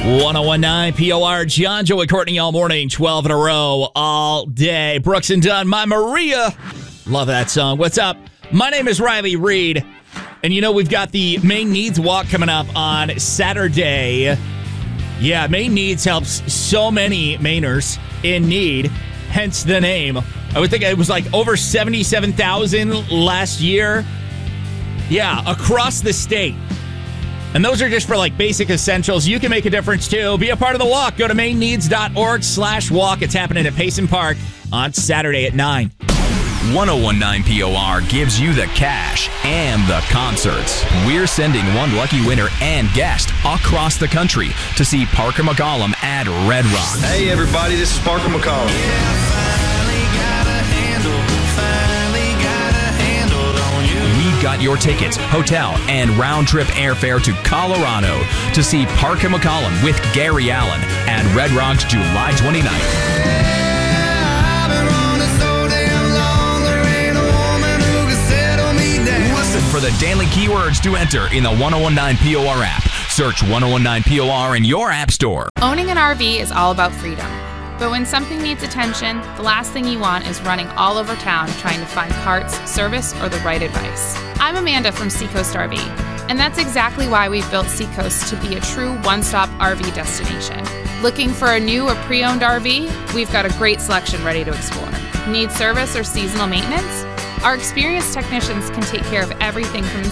1019 POR, John, Joe, and Courtney all morning, 12 in a row, all day. Brooks and Dunn, my Maria. Love that song. What's up? My name is Riley Reed, and you know we've got the Maine Needs Walk coming up on Saturday. Yeah, Maine Needs helps so many Mainers in need, hence the name. I would think it was like over 77,000 last year. Yeah, across the state. And those are just for like basic essentials. You can make a difference too. Be a part of the walk. Go to mainneeds.org/walk. It's happening at Payson Park on Saturday at 9. 1019 POR gives you the cash and the concerts. We're sending one lucky winner and guest across the country to see Parker McCollum at Red Rocks. Hey everybody, this is Parker McCollum. We've got your tickets, hotel, and round-trip airfare to Colorado to see Parker McCollum with Gary Allen at Red Rocks July 29th. Listen for the daily keywords to enter in the 1019 POR app. Search 1019 POR in your app store. Owning an RV is all about freedom. But when something needs attention, the last thing you want is running all over town trying to find parts, service, or the right advice. I'm Amanda from Seacoast RV, and that's exactly why we've built Seacoast to be a true one-stop RV destination. Looking for a new or pre-owned RV? We've got a great selection ready to explore. Need service or seasonal maintenance? Our experienced technicians can take care of everything from